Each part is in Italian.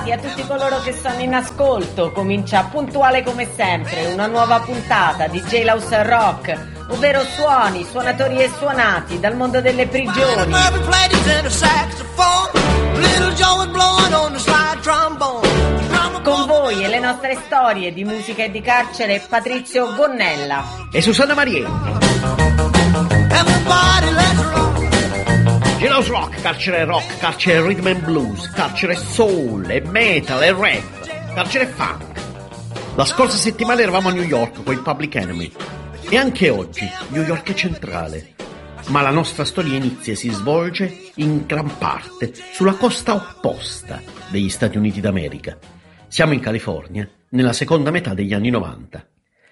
E a tutti coloro che sono in ascolto, comincia puntuale come sempre una nuova puntata di Jailhouse Rock, ovvero suoni, suonatori e suonati dal mondo delle prigioni. Con voi e le nostre storie di musica e di carcere, Patrizio Gonnella e Susanna Marielli. Jailhouse Rock, carcere rhythm and blues, carcere soul e metal e rap, carcere funk. La scorsa settimana eravamo a New York con i Public Enemy e anche oggi New York è centrale. Ma la nostra storia inizia e si svolge in gran parte sulla costa opposta degli Stati Uniti d'America. Siamo in California, nella seconda metà degli anni 90.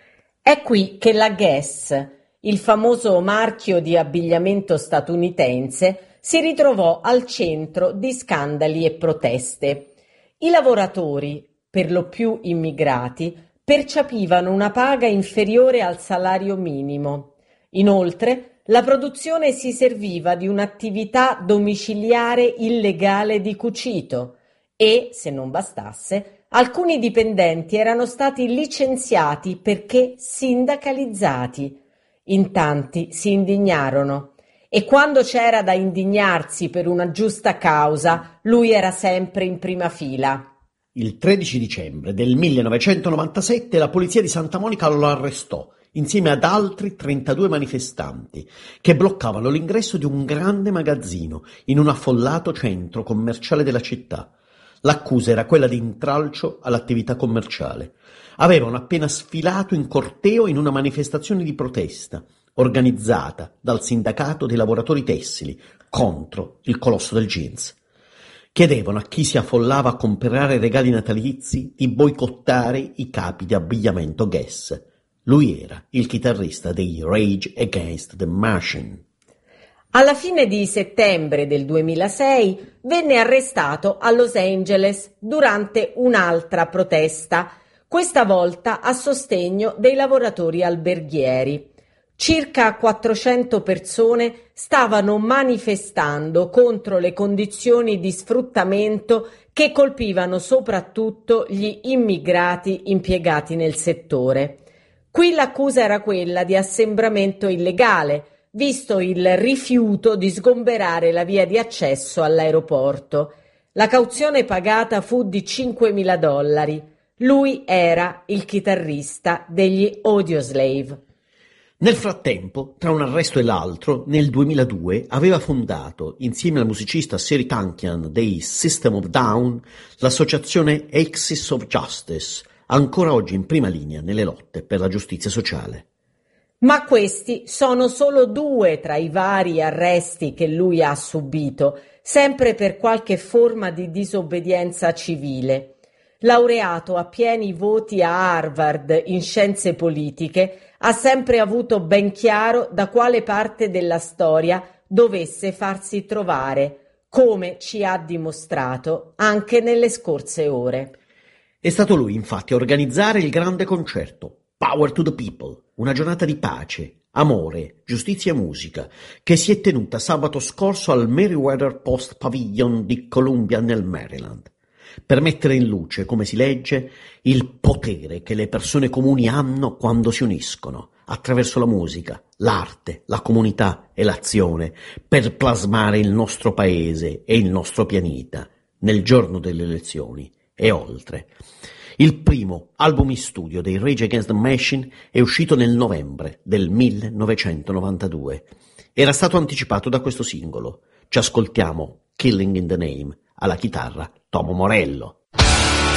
È qui che la Guess, il famoso marchio di abbigliamento statunitense, si ritrovò al centro di scandali e proteste. I lavoratori, per lo più immigrati, percepivano una paga inferiore al salario minimo. Inoltre, la produzione si serviva di un'attività domiciliare illegale di cucito e, se non bastasse, alcuni dipendenti erano stati licenziati perché sindacalizzati. In tanti si indignarono. E quando c'era da indignarsi per una giusta causa, lui era sempre in prima fila. Il 13 dicembre del 1997 la polizia di Santa Monica lo arrestò insieme ad altri 32 manifestanti che bloccavano l'ingresso di un grande magazzino in un affollato centro commerciale della città. L'accusa era quella di intralcio all'attività commerciale. Avevano appena sfilato in corteo in una manifestazione di protesta organizzata dal sindacato dei lavoratori tessili contro il colosso del jeans. Chiedevano a chi si affollava a comprare regali natalizi di boicottare i capi di abbigliamento Guess. Lui era il chitarrista dei Rage Against the Machine. Alla fine di settembre del 2006 venne arrestato a Los Angeles durante un'altra protesta, questa volta a sostegno dei lavoratori alberghieri. Circa 400 persone stavano manifestando contro le condizioni di sfruttamento che colpivano soprattutto gli immigrati impiegati nel settore. Qui l'accusa era quella di assembramento illegale, visto il rifiuto di sgomberare la via di accesso all'aeroporto. La cauzione pagata fu di $5.000. Lui era il chitarrista degli Audioslave. Nel frattempo, tra un arresto e l'altro, nel 2002 aveva fondato, insieme al musicista Seri Tankian dei System of Down, l'associazione Axis of Justice, ancora oggi in prima linea nelle lotte per la giustizia sociale. Ma questi sono solo 2 tra i vari arresti che lui ha subito, sempre per qualche forma di disobbedienza civile. Laureato a pieni voti a Harvard in scienze politiche, ha sempre avuto ben chiaro da quale parte della storia dovesse farsi trovare, come ci ha dimostrato anche nelle scorse ore. È stato lui, infatti, a organizzare il grande concerto Power to the People, una giornata di pace, amore, giustizia e musica, che si è tenuta sabato scorso al Meriwether Post Pavilion di Columbia nel Maryland, per mettere in luce, come si legge, il potere che le persone comuni hanno quando si uniscono, attraverso la musica, l'arte, la comunità e l'azione, per plasmare il nostro paese e il nostro pianeta nel giorno delle elezioni e oltre. Il primo album in studio dei Rage Against the Machine è uscito nel novembre del 1992. Era stato anticipato da questo singolo. Ci ascoltiamo Killing in the Name, alla chitarra Tomo Morello.